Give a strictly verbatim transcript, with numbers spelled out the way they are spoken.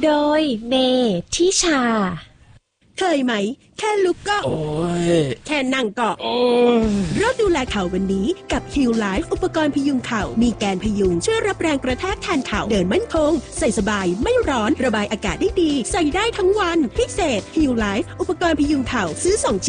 โดยเมทิชาเคยไหมแค่ลุกก็โอ้ยแค่นั่งก็โอ้ยเริ่มดูแลเข่าวันนี้กับ Heal Life อุปกรณ์พยุงเข่ามีแกนพยุงช่วยรับแรงกระแทกแทนเข่าเดินมั่นคงใส่สบายไม่ร้อนระบายอากาศได้ดีใส่ได้ทั้งวันพิเศษ Heal Life อุปกรณ์พยุงเข่าซื้อส่ง